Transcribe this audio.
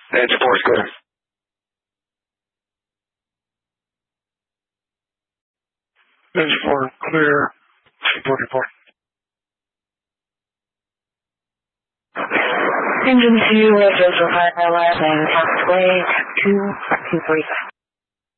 Engine 4 is clear. Engine 4 clear. C44. Engine 2, Roger for 5 LS and taxiway 245.